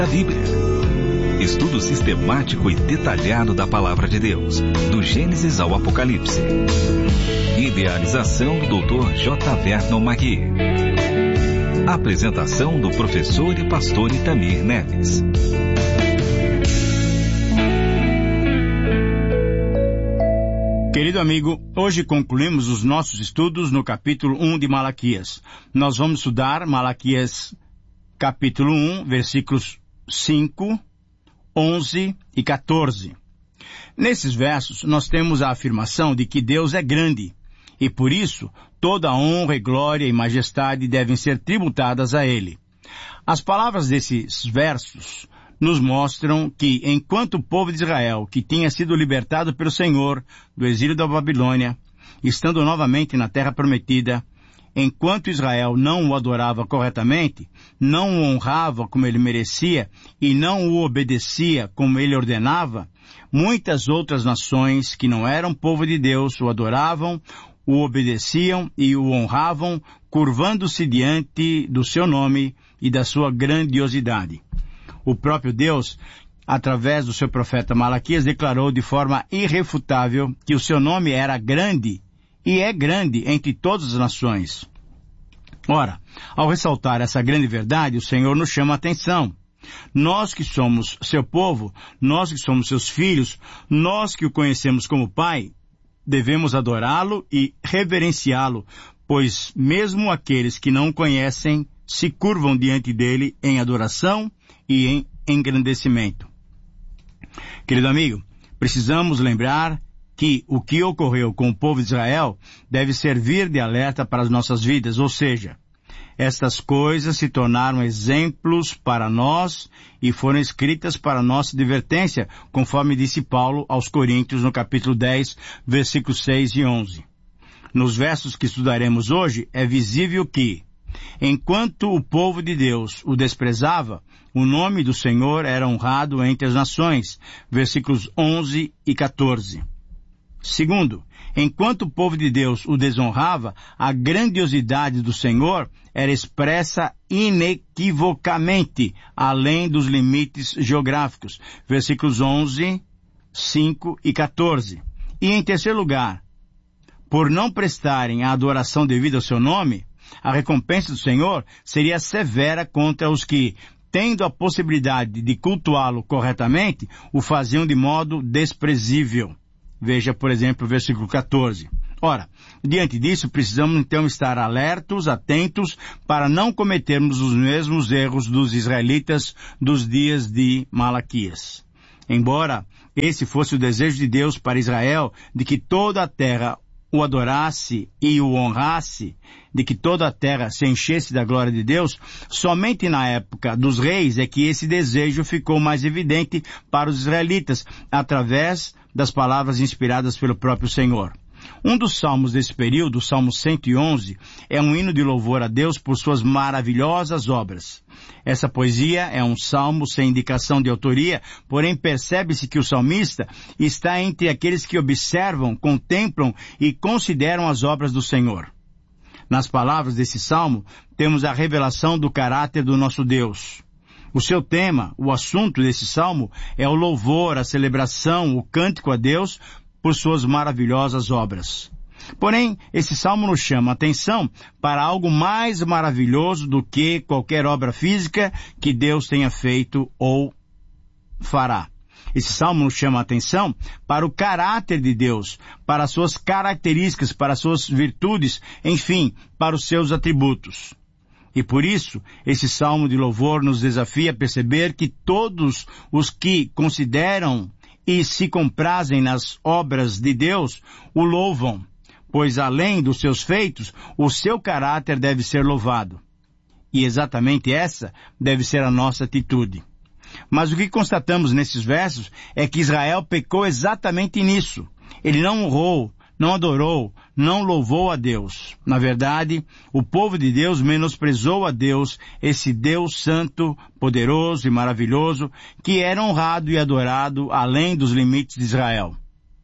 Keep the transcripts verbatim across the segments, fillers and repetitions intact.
da Bíblia. Estudo sistemático e detalhado da Palavra de Deus, do Gênesis ao Apocalipse. Idealização do doutor J. Vernon Magui. Apresentação do professor e pastor Itamir Neves. Querido amigo, hoje concluímos os nossos estudos no capítulo um de Malaquias. Nós vamos estudar Malaquias capítulo um, versículos cinco, onze e quatorze. Nesses versos, nós temos a afirmação de que Deus é grande, e por isso, toda a honra e glória e majestade devem ser tributadas a Ele. As palavras desses versos nos mostram que, enquanto o povo de Israel, que tinha sido libertado pelo Senhor do exílio da Babilônia, estando novamente na terra prometida, enquanto Israel não o adorava corretamente, não o honrava como ele merecia e não o obedecia como ele ordenava, muitas outras nações que não eram povo de Deus o adoravam, o obedeciam e o honravam, curvando-se diante do seu nome e da sua grandiosidade. O próprio Deus, através do seu profeta Malaquias, declarou de forma irrefutável que o seu nome era grande e é grande entre todas as nações. Ora, ao ressaltar essa grande verdade, o Senhor nos chama a atenção. Nós que somos seu povo, nós que somos seus filhos, nós que o conhecemos como Pai, devemos adorá-lo e reverenciá-lo, pois mesmo aqueles que não o conhecem se curvam diante dele em adoração e em engrandecimento. Querido amigo, precisamos lembrar que o que ocorreu com o povo de Israel deve servir de alerta para as nossas vidas, ou seja, estas coisas se tornaram exemplos para nós e foram escritas para nossa advertência, conforme disse Paulo aos Coríntios no capítulo dez, versículos seis e onze. Nos versos que estudaremos hoje, é visível que, enquanto o povo de Deus o desprezava, o nome do Senhor era honrado entre as nações, versículos onze e quatorze. Segundo, enquanto o povo de Deus o desonrava, a grandiosidade do Senhor era expressa inequivocamente, além dos limites geográficos, versículos onze, cinco e quatorze. E em terceiro lugar, por não prestarem a adoração devida ao seu nome, a recompensa do Senhor seria severa contra os que, tendo a possibilidade de cultuá-lo corretamente, o faziam de modo desprezível. Veja, por exemplo, o versículo quatorze. Ora, diante disso, precisamos então estar alertos, atentos, para não cometermos os mesmos erros dos israelitas dos dias de Malaquias. Embora esse fosse o desejo de Deus para Israel, de que toda a terra o adorasse e o honrasse, de que toda a terra se enchesse da glória de Deus, somente na época dos reis é que esse desejo ficou mais evidente para os israelitas, através das palavras inspiradas pelo próprio Senhor. Um dos salmos desse período, o Salmo cento e onze, é um hino de louvor a Deus por suas maravilhosas obras. Essa poesia é um salmo sem indicação de autoria, porém percebe-se que o salmista está entre aqueles que observam, contemplam e consideram as obras do Senhor. Nas palavras desse salmo, temos a revelação do caráter do nosso Deus. O seu tema, o assunto desse salmo, é o louvor, a celebração, o cântico a Deus por suas maravilhosas obras. Porém, esse salmo nos chama a atenção para algo mais maravilhoso do que qualquer obra física que Deus tenha feito ou fará. Esse salmo nos chama a atenção para o caráter de Deus, para as suas características, para as suas virtudes, enfim, para os seus atributos. E por isso, esse salmo de louvor nos desafia a perceber que todos os que consideram e se comprazem nas obras de Deus o louvam, pois além dos seus feitos, o seu caráter deve ser louvado. E exatamente essa deve ser a nossa atitude. Mas o que constatamos nesses versos é que Israel pecou exatamente nisso. Ele não honrou, não adorou, não louvou a Deus. Na verdade, o povo de Deus menosprezou a Deus, esse Deus santo, poderoso e maravilhoso, que era honrado e adorado além dos limites de Israel.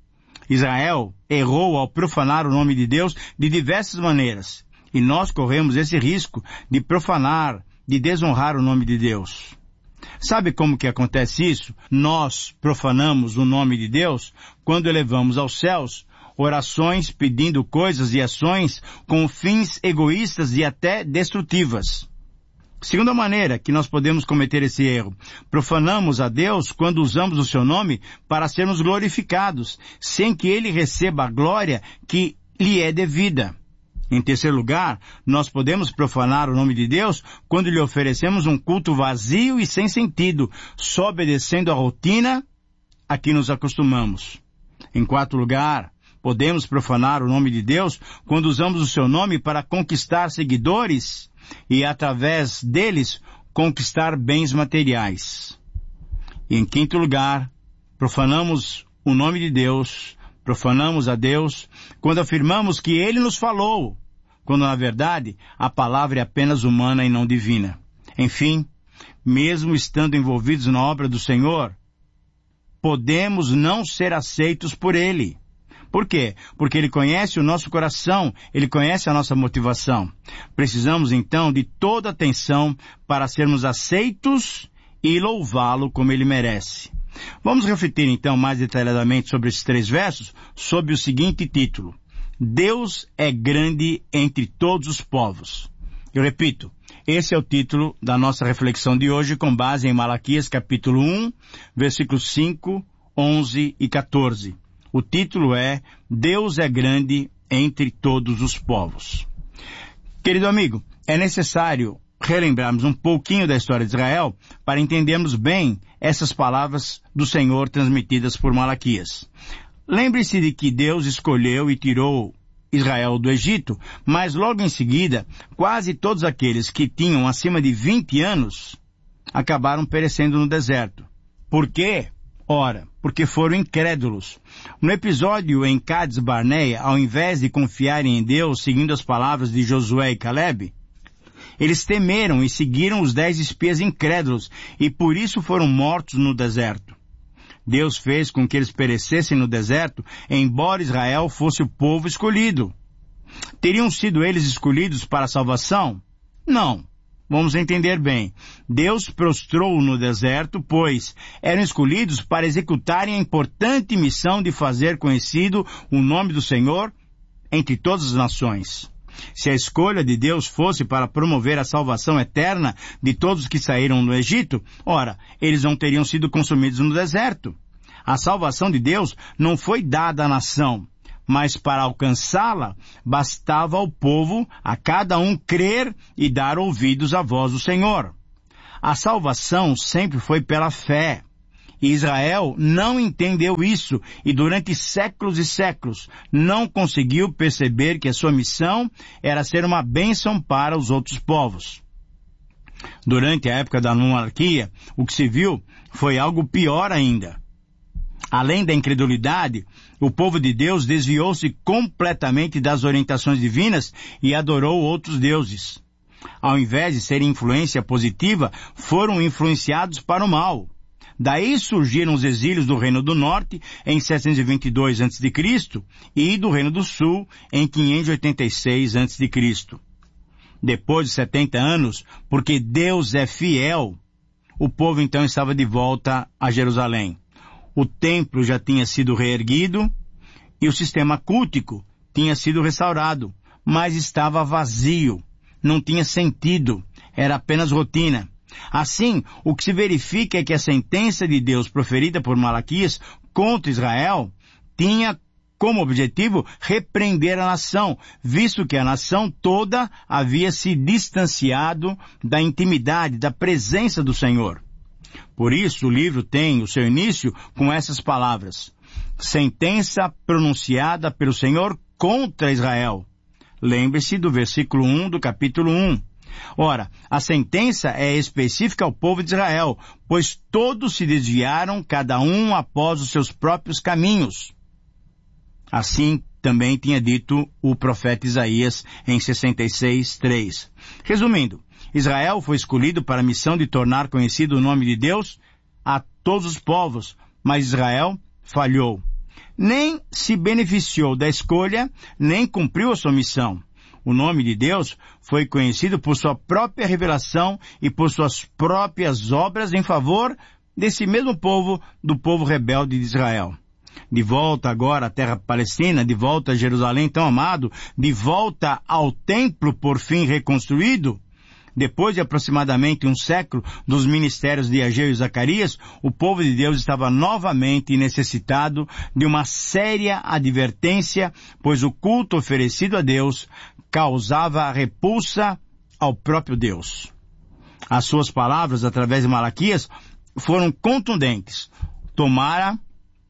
Israel errou ao profanar o nome de Deus de diversas maneiras, e nós corremos esse risco de profanar, de desonrar o nome de Deus. Sabe como que acontece isso? Nós profanamos o nome de Deus quando elevamos aos céus orações pedindo coisas e ações com fins egoístas e até destrutivas. Segunda maneira que nós podemos cometer esse erro: profanamos a Deus quando usamos o seu nome para sermos glorificados, sem que Ele receba a glória que lhe é devida. Em terceiro lugar, nós podemos profanar o nome de Deus quando lhe oferecemos um culto vazio e sem sentido, só obedecendo a rotina a que nos acostumamos. Em quarto lugar, podemos profanar o nome de Deus quando usamos o seu nome para conquistar seguidores e, através deles, conquistar bens materiais. E em quinto lugar, profanamos o nome de Deus, profanamos a Deus quando afirmamos que Ele nos falou, quando na verdade a palavra é apenas humana e não divina. Enfim, mesmo estando envolvidos na obra do Senhor, podemos não ser aceitos por Ele. Por quê? Porque Ele conhece o nosso coração, Ele conhece a nossa motivação. Precisamos então de toda atenção para sermos aceitos e louvá-lo como Ele merece. Vamos refletir então mais detalhadamente sobre esses três versos, sob o seguinte título: Deus é grande entre todos os povos. Eu repito, esse é o título da nossa reflexão de hoje, com base em Malaquias capítulo um, versículos cinco, onze e quatorze. O título é Deus é grande entre todos os povos. Querido amigo, é necessário relembrarmos um pouquinho da história de Israel para entendermos bem essas palavras do Senhor transmitidas por Malaquias. Lembre-se de que Deus escolheu e tirou Israel do Egito, mas logo em seguida, quase todos aqueles que tinham acima de vinte anos acabaram perecendo no deserto. Por quê? Ora, porque foram incrédulos. No episódio em Cades Barneia, ao invés de confiarem em Deus, seguindo as palavras de Josué e Caleb, eles temeram e seguiram os dez espias incrédulos, e por isso foram mortos no deserto. Deus fez com que eles perecessem no deserto, embora Israel fosse o povo escolhido. Teriam sido eles escolhidos para a salvação? Não. Vamos entender bem. Deus prostrou no deserto, pois eram escolhidos para executarem a importante missão de fazer conhecido o nome do Senhor entre todas as nações. Se a escolha de Deus fosse para promover a salvação eterna de todos que saíram do Egito, ora, eles não teriam sido consumidos no deserto. A salvação de Deus não foi dada à nação, mas para alcançá-la, bastava ao povo, a cada um, crer e dar ouvidos à voz do Senhor. A salvação sempre foi pela fé. E Israel não entendeu isso e durante séculos e séculos não conseguiu perceber que a sua missão era ser uma bênção para os outros povos. Durante a época da monarquia, o que se viu foi algo pior ainda. Além da incredulidade, o povo de Deus desviou-se completamente das orientações divinas e adorou outros deuses. Ao invés de serem influência positiva, foram influenciados para o mal. Daí surgiram os exílios do Reino do Norte em setecentos e vinte e dois antes de Cristo e do Reino do Sul em quinhentos e oitenta e seis antes de Cristo. Depois de setenta anos, porque Deus é fiel, o povo então estava de volta a Jerusalém. O templo já tinha sido reerguido e o sistema cultico tinha sido restaurado, mas estava vazio, não tinha sentido, era apenas rotina. Assim, o que se verifica é que a sentença de Deus proferida por Malaquias contra Israel tinha como objetivo repreender a nação, visto que a nação toda havia se distanciado da intimidade, da presença do Senhor. Por isso, o livro tem o seu início com essas palavras: sentença pronunciada pelo Senhor contra Israel. Lembre-se do versículo um do capítulo um. Ora, a sentença é específica ao povo de Israel, pois todos se desviaram, cada um após os seus próprios caminhos. Assim também tinha dito o profeta Isaías em sessenta e seis, três. Resumindo, Israel foi escolhido para a missão de tornar conhecido o nome de Deus a todos os povos, mas Israel falhou. Nem se beneficiou da escolha, nem cumpriu a sua missão. o nome de Deus, foi conhecido por sua própria revelação e por suas próprias obras em favor desse mesmo povo, do povo rebelde de Israel. De volta agora à terra palestina, de volta a Jerusalém tão amado, de volta ao templo por fim reconstruído, depois de aproximadamente um século dos ministérios de Ageu e Zacarias, o povo de Deus estava novamente necessitado de uma séria advertência, pois o culto oferecido a Deus causava repulsa ao próprio Deus. As suas palavras, através de Malaquias, foram contundentes. Tomara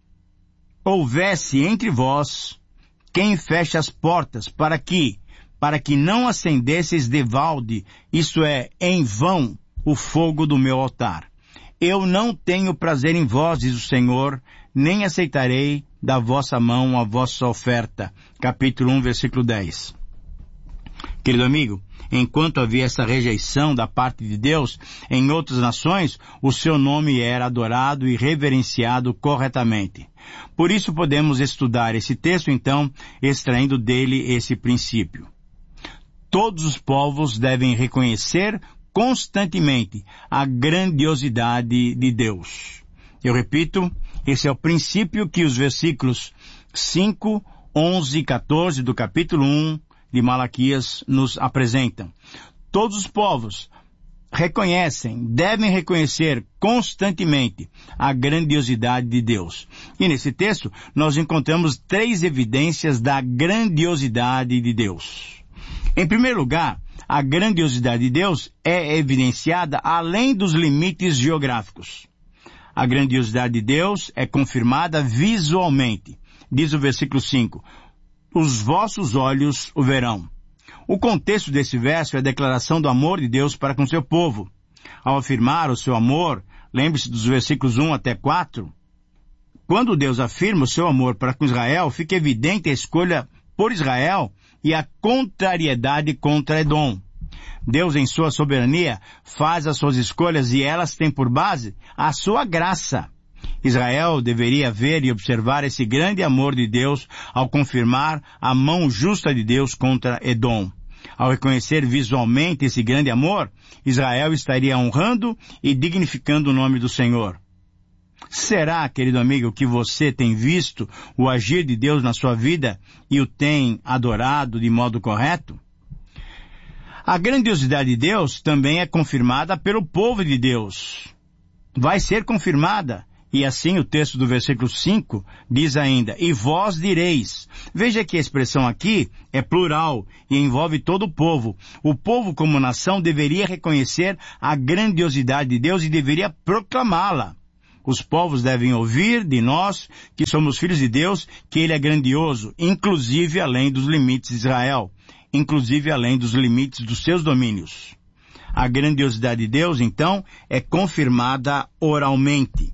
houvesse entre vós quem feche as portas, para que, para que não acendesseis devalde, isto é, em vão, o fogo do meu altar. Eu não tenho prazer em vós, diz o Senhor, nem aceitarei da vossa mão a vossa oferta. Capítulo um, versículo dez. Querido amigo, enquanto havia essa rejeição da parte de Deus, em outras nações, o seu nome era adorado e reverenciado corretamente. Por isso podemos estudar esse texto, então, extraindo dele esse princípio. Todos os povos devem reconhecer constantemente a grandiosidade de Deus. Eu repito, esse é o princípio que os versículos cinco, onze e quatorze do capítulo um de Malaquias nos apresentam. Todos os povos reconhecem, devem reconhecer constantemente a grandiosidade de Deus. E nesse texto nós encontramos três evidências da grandiosidade de Deus. Em primeiro lugar, a grandiosidade de Deus é evidenciada além dos limites geográficos. A grandiosidade de Deus é confirmada visualmente. Diz o versículo cinco, os vossos olhos o verão. O contexto desse verso é a declaração do amor de Deus para com seu povo. Ao afirmar o seu amor, lembre-se dos versículos um até quatro, quando Deus afirma o seu amor para com Israel, fica evidente a escolha por Israel e a contrariedade contra Edom. Deus, em sua soberania, faz as suas escolhas e elas têm por base a sua graça. Israel deveria ver e observar esse grande amor de Deus ao confirmar a mão justa de Deus contra Edom. Ao reconhecer visualmente esse grande amor, Israel estaria honrando e dignificando o nome do Senhor. Será, querido amigo, que você tem visto o agir de Deus na sua vida e o tem adorado de modo correto? A grandiosidade de Deus também é confirmada pelo povo de Deus. Vai ser confirmada. E assim o texto do versículo cinco diz ainda, e vós direis. Veja que a expressão aqui é plural e envolve todo o povo. O povo como nação deveria reconhecer a grandiosidade de Deus e deveria proclamá-la. Os povos devem ouvir de nós, que somos filhos de Deus, que Ele é grandioso, inclusive além dos limites de Israel, inclusive além dos limites dos seus domínios. A grandiosidade de Deus, então, é confirmada oralmente.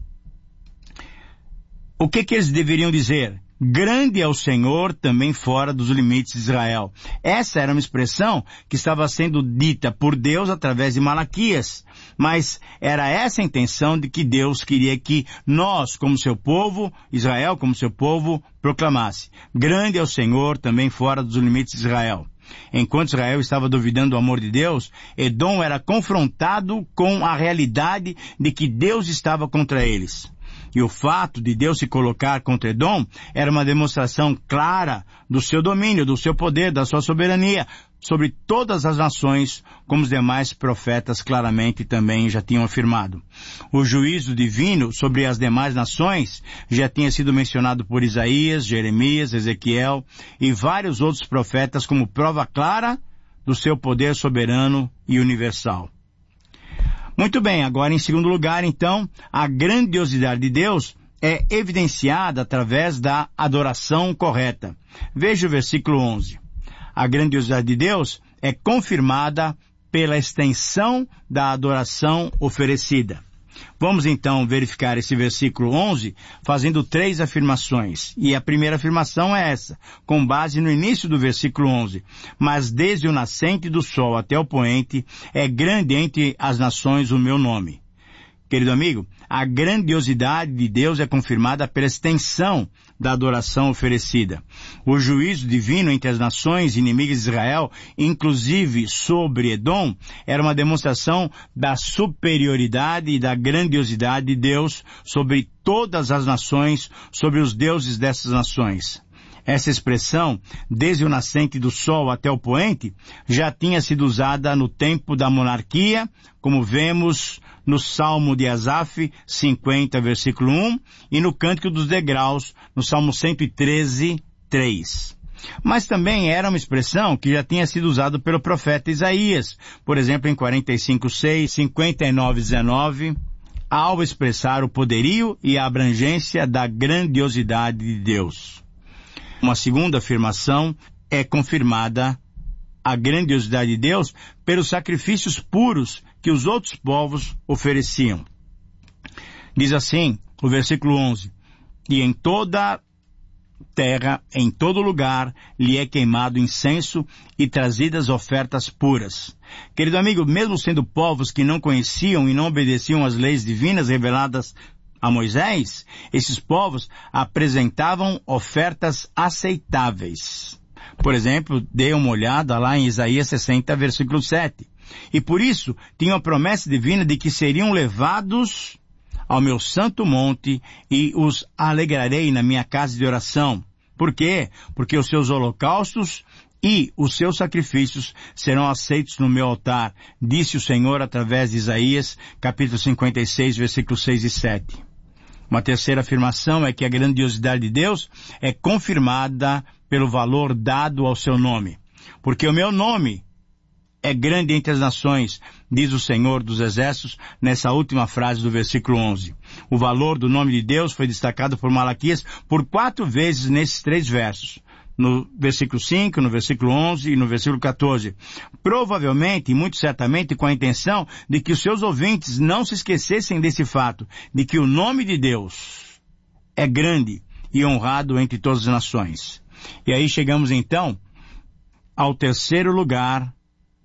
O que que eles deveriam dizer? Grande é o Senhor também fora dos limites de Israel. Essa era uma expressão que estava sendo dita por Deus através de Malaquias. Mas era essa a intenção de que Deus queria que nós, como seu povo, Israel como seu povo, proclamasse. Grande é o Senhor também fora dos limites de Israel. Enquanto Israel estava duvidando do amor de Deus, Edom era confrontado com a realidade de que Deus estava contra eles. E o fato de Deus se colocar contra Edom era uma demonstração clara do seu domínio, do seu poder, da sua soberania sobre todas as nações, como os demais profetas claramente também já tinham afirmado. O juízo divino sobre as demais nações já tinha sido mencionado por Isaías, Jeremias, Ezequiel e vários outros profetas como prova clara do seu poder soberano e universal. Muito bem, agora em segundo lugar, então, a grandiosidade de Deus é evidenciada através da adoração correta. Veja o versículo onze. A grandiosidade de Deus é confirmada pela extensão da adoração oferecida. Vamos então verificar esse versículo onze fazendo três afirmações. E a primeira afirmação é essa, com base no início do versículo onze. Mas desde o nascente do sol até o poente, é grande entre as nações o meu nome. Querido amigo, a grandiosidade de Deus é confirmada pela extensão da adoração oferecida. O juízo divino entre as nações inimigas de Israel, inclusive sobre Edom, era uma demonstração da superioridade e da grandiosidade de Deus sobre todas as nações, sobre os deuses dessas nações. Essa expressão, desde o nascente do sol até o poente, já tinha sido usada no tempo da monarquia, como vemos no Salmo de Asaf, cinquenta, versículo um, e no Cântico dos Degraus, no Salmo cento e treze, três. Mas também era uma expressão que já tinha sido usada pelo profeta Isaías, por exemplo, em quarenta e cinco, seis, cinquenta e nove, dezenove, ao expressar o poderio e a abrangência da grandiosidade de Deus. Uma segunda afirmação é confirmada a grandiosidade de Deus pelos sacrifícios puros que os outros povos ofereciam. Diz assim, o versículo onze, e em toda terra, em todo lugar, lhe é queimado incenso e trazidas ofertas puras. Querido amigo, mesmo sendo povos que não conheciam e não obedeciam às leis divinas reveladas a Moisés, esses povos apresentavam ofertas aceitáveis. Por exemplo, dê uma olhada lá em Isaías sessenta, versículo sete. E por isso, tinham a promessa divina de que seriam levados ao meu santo monte e os alegrarei na minha casa de oração. Por quê? Porque os seus holocaustos e os seus sacrifícios serão aceitos no meu altar, disse o Senhor através de Isaías, capítulo cinquenta e seis, versículos seis e sete. Uma terceira afirmação é que a grandiosidade de Deus é confirmada pelo valor dado ao seu nome. Porque o meu nome é grande entre as nações, diz o Senhor dos Exércitos nessa última frase do versículo onze. O valor do nome de Deus foi destacado por Malaquias por quatro vezes nesses três versos. No versículo cinco, no versículo onze e no versículo quatorze. Provavelmente, e muito certamente, com a intenção de que os seus ouvintes não se esquecessem desse fato, de que o nome de Deus é grande e honrado entre todas as nações. E aí chegamos então ao terceiro lugar,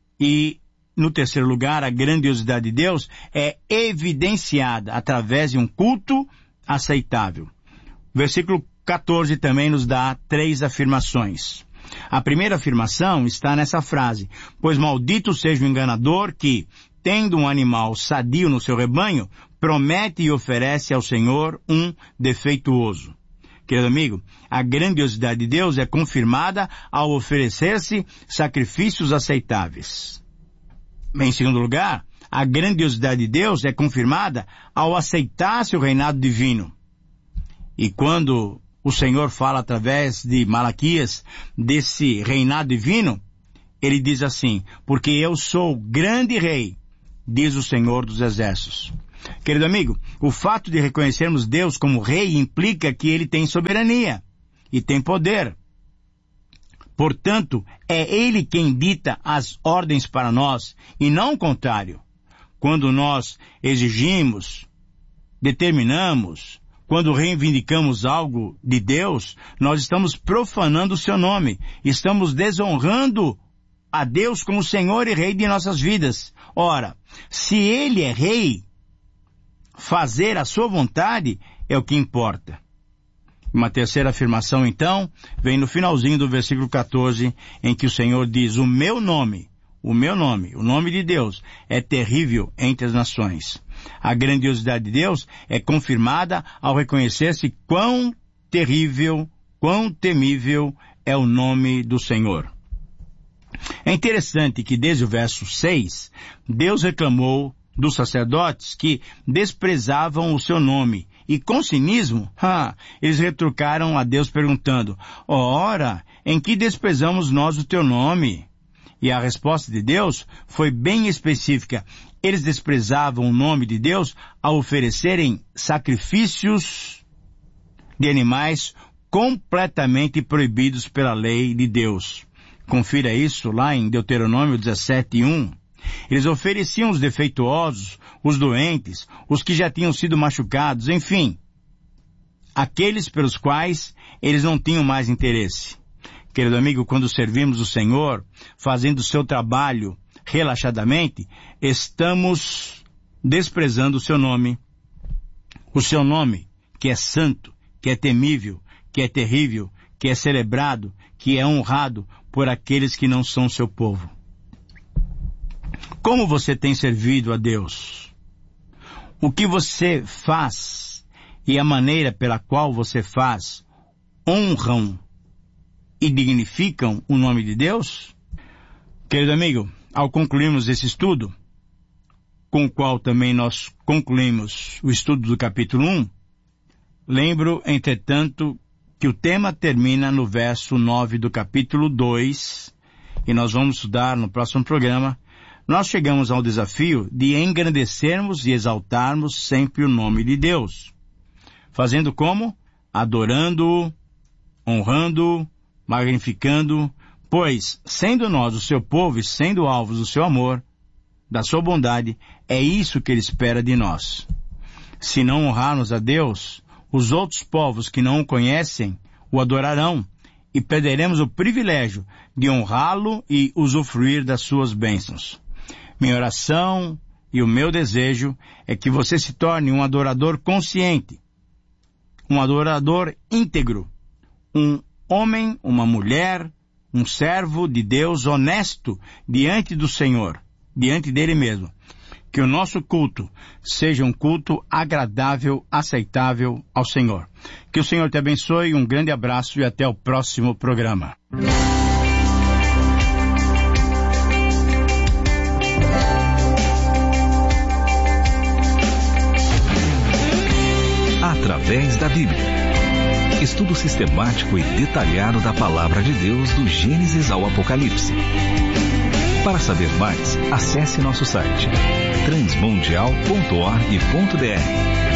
e no terceiro lugar a grandiosidade de Deus é evidenciada através de um culto aceitável. Versículo quatorze também nos dá três afirmações. A primeira afirmação está nessa frase, pois maldito seja o enganador que, tendo um animal sadio no seu rebanho, promete e oferece ao Senhor um defeituoso. Querido amigo, a grandiosidade de Deus é confirmada ao oferecer-se sacrifícios aceitáveis. Em segundo lugar, a grandiosidade de Deus é confirmada ao aceitar seu reinado divino. E quando o Senhor fala através de Malaquias desse reinado divino, ele diz assim, porque eu sou grande rei, diz o Senhor dos Exércitos. Querido amigo, o fato de reconhecermos Deus como rei implica que ele tem soberania e tem poder. Portanto, é ele quem dita as ordens para nós e não o contrário. Quando nós exigimos, determinamos, quando reivindicamos algo de Deus, nós estamos profanando o seu nome, estamos desonrando a Deus como Senhor e Rei de nossas vidas. Ora, se ele é rei, fazer a sua vontade é o que importa. Uma terceira afirmação, então, vem no finalzinho do versículo quatorze, em que o Senhor diz, o meu nome, o meu nome, o nome de Deus, é terrível entre as nações. A grandiosidade de Deus é confirmada ao reconhecer-se quão terrível, quão temível é o nome do Senhor. É interessante que desde o verso seis, Deus reclamou dos sacerdotes que desprezavam o seu nome. E com cinismo, ah, eles retrucaram a Deus perguntando, ora, em que desprezamos nós o teu nome? E a resposta de Deus foi bem específica. Eles desprezavam o nome de Deus ao oferecerem sacrifícios de animais completamente proibidos pela lei de Deus. Confira isso lá em Deuteronômio dezessete, um. Eles ofereciam os defeituosos, os doentes, os que já tinham sido machucados, enfim, aqueles pelos quais eles não tinham mais interesse. Querido amigo, quando servimos o Senhor, fazendo o seu trabalho relaxadamente, estamos desprezando o seu nome O seu nome, que é santo, que é temível, que é terrível, que é celebrado, que é honrado por aqueles que não são seu povo. Como você tem servido a Deus? O que você faz e a maneira pela qual você faz honram e dignificam o nome de Deus? Querido amigo, ao concluirmos esse estudo, com o qual também nós concluímos o estudo do capítulo um, lembro, entretanto, que o tema termina no verso nove do capítulo dois, e nós vamos estudar no próximo programa. Nós chegamos ao desafio de engrandecermos e exaltarmos sempre o nome de Deus. Fazendo como? Adorando-o, honrando-o, magnificando-o, pois, sendo nós o seu povo e sendo alvos do seu amor, da sua bondade, é isso que ele espera de nós. Se não honrarmos a Deus, os outros povos que não o conhecem o adorarão e perderemos o privilégio de honrá-lo e usufruir das suas bênçãos. Minha oração e o meu desejo é que você se torne um adorador consciente, um adorador íntegro, um homem, uma mulher, um servo de Deus honesto diante do Senhor, diante dele mesmo. Que o nosso culto seja um culto agradável, aceitável ao Senhor. Que o Senhor te abençoe, um grande abraço e até o próximo programa. Através da Bíblia. Estudo sistemático e detalhado da Palavra de Deus do Gênesis ao Apocalipse. Para saber mais, acesse nosso site transmundial ponto org ponto br.